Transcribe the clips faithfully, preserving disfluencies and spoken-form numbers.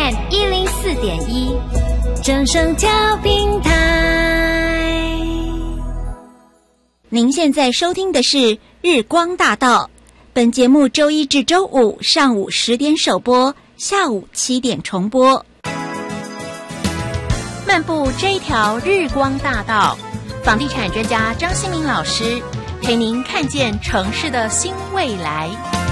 M 一零四点一，正声调频台。您现在收听的是日光大道，本节目周一至周五上午十点首播，下午七点重播。漫步这一条日光大道，房地产专家张新民老师陪您看见城市的新未来。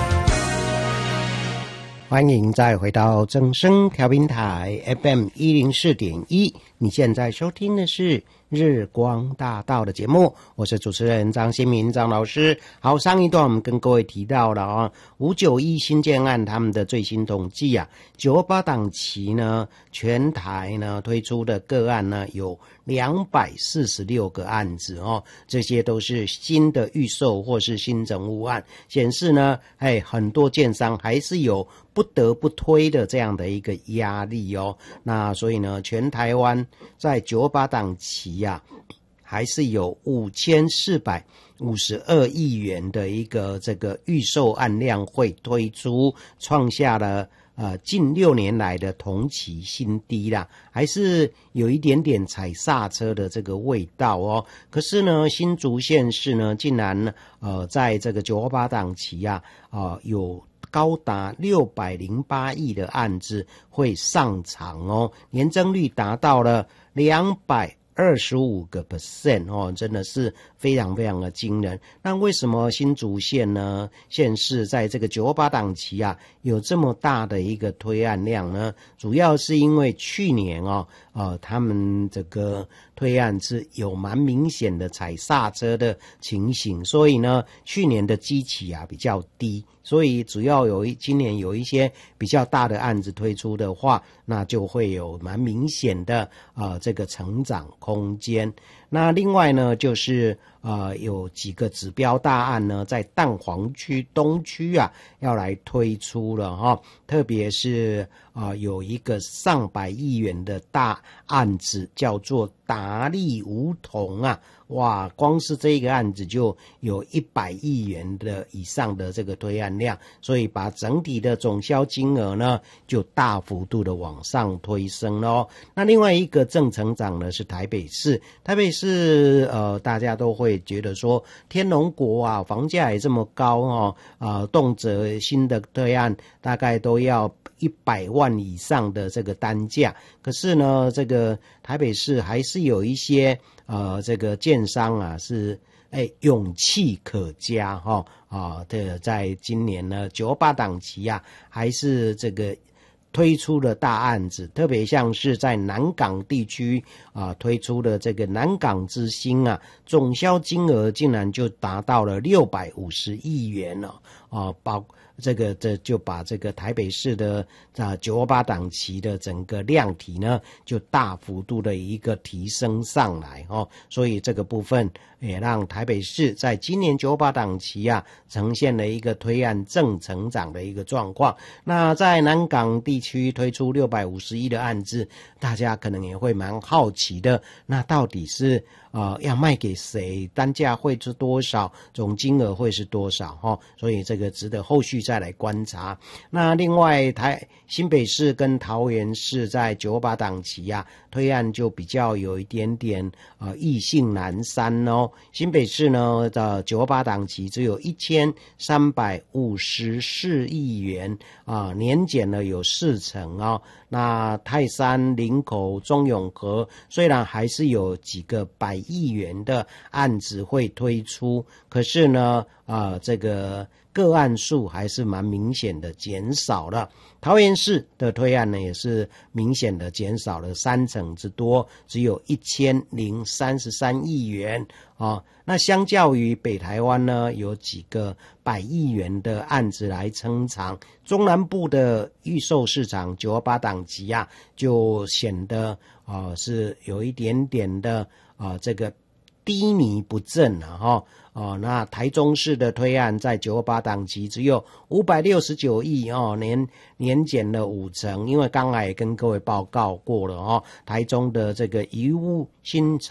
欢迎再回到正声调频台 F M 一零四点一，你现在收听的是日光大道的节目，我是主持人张新民张老师。好，上一段我们跟各位提到了啊，五九一新建案他们的最新统计啊，九二八档期呢，全台呢推出的个案呢有两百四十六个案子哦，这些都是新的预售或是新成屋案，显示呢，哎，很多建商还是有不得不推的这样的一个压力哦。那所以呢，全台湾在九二八档期呀、啊，还是有五千四百五十二亿元的一个这个预售案量会推出，创下了呃近六年来的同期新低啦，还是有一点点踩刹车的这个味道哦。可是呢，新竹县市呢，竟然呃在这个九二八档期啊，啊、呃、有高达六百零八亿的案子会上场哦，年增率达到了两百二十五个 percent 哦，真的是非常非常的惊人。那为什么新竹县呢县市在这个九二八档期啊有这么大的一个推案量呢？主要是因为去年哦，呃，他们这个推案是有蛮明显的踩刹车的情形，所以呢，去年的基期啊比较低。所以主要有一今年有一些比较大的案子推出的话，那就会有蛮明显的呃这个成长空间。那另外呢，就是呃有几个指标大案呢，在蛋黄区东区啊要来推出了哈，特别是啊、呃、有一个上百亿元的大案子叫做达利梧桐啊。哇，光是这一个案子就有一百亿元的以上的这个推案量，所以把整体的总销金额呢就大幅度的往上推升咯。那另外一个正成长呢是台北市，台北市呃大家都会觉得说天龙国啊房价也这么高哦，呃动辄新的推案大概都要一百万以上的这个单价，可是呢这个台北市还是有一些呃，这个建商啊是哎勇气可嘉哈啊，这个在今年呢九二八档期啊，还是这个推出的大案子，特别像是在南港地区啊推出的这个南港之星啊，总销金额竟然就达到了六百五十亿元了啊，包。这个这就把这个台北市的啊九二八档期的整个量体呢，就大幅度的一个提升上来哦，所以这个部分也让台北市在今年九二八档期啊，呈现了一个推案正成长的一个状况。那在南港地区推出六百五十亿的案子，大家可能也会蛮好奇的，那到底是呃要卖给谁？单价会是多少？总金额会是多少？哈、哦，所以这个值得后续再来观察。那另外台新北市跟桃园市在九二八档期啊推案就比较有一点点呃意兴阑珊哦。新北市呢的九二八档期只有一千三百五十四亿元啊、呃，年减了有四成哦。那泰山、林口、中永和虽然还是有几个百亿元的案子会推出，可是呢啊、呃、这个个案数还是蛮明显的减少了。桃园市的推案呢也是明显的减少了三成之多，只有一千零三十三亿元啊。那相较于北台湾呢，有几个百亿元的案子来撑场，中南部的预售市场九二八档期啊，就显得啊、呃、是有一点点的啊、呃、这个低迷不振了哈。哦，那台中市的推案在九二八档期只有五百六十九亿哦，年年减了五成。因为刚才也跟各位报告过了哦，台中的这个遗物新